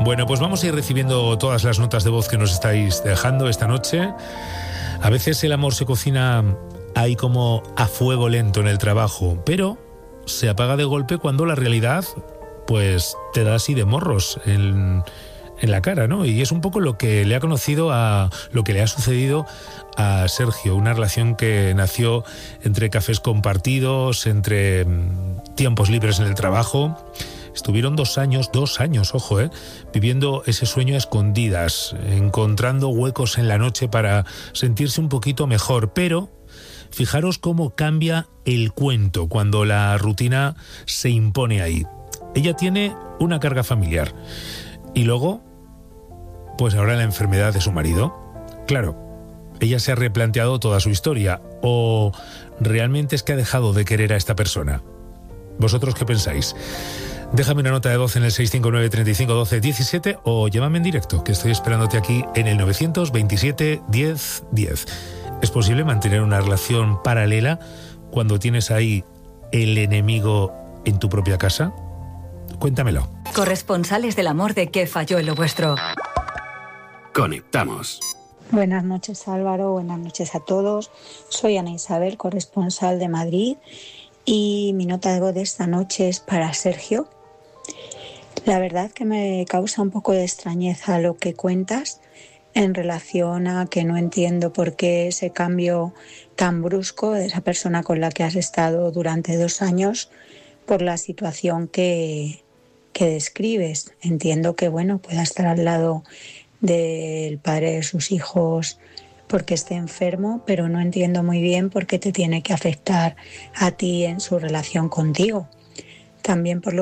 Bueno, pues vamos a ir recibiendo todas las notas de voz que nos estáis dejando esta noche. A veces el amor se cocina ahí como a fuego lento en el trabajo, pero se apaga de golpe cuando la realidad pues te da así de morros en la cara, ¿no? Y es un poco lo que le ha sucedido a Sergio, una relación que nació entre cafés compartidos, entre tiempos libres en el trabajo. Estuvieron 2 años, ojo, viviendo ese sueño a escondidas, encontrando huecos en la noche para sentirse un poquito mejor, pero fijaros cómo cambia el cuento cuando la rutina se impone ahí. Ella tiene una carga familiar y luego, pues ahora la enfermedad de su marido. Claro, ella se ha replanteado toda su historia, o realmente es que ha dejado de querer a esta persona. ¿Vosotros qué pensáis? Déjame una nota de voz en el 659 35 12 17 o llámame en directo, que estoy esperándote aquí en el 927 10 10. ¿Es posible mantener una relación paralela cuando tienes ahí el enemigo en tu propia casa? Cuéntamelo. Corresponsales del amor de ¿Qué falló en lo vuestro? Conectamos. Buenas noches, Álvaro. Buenas noches a todos. Soy Ana Isabel, corresponsal de Madrid, y mi nota de voz de esta noche es para Sergio. La verdad que me causa un poco de extrañeza lo que cuentas en relación a que no entiendo por qué ese cambio tan brusco de esa persona con la que has estado durante 2 años por la situación que describes. Entiendo que pueda estar al lado del padre de sus hijos porque esté enfermo, pero no entiendo muy bien por qué te tiene que afectar a ti en su relación contigo. También por lo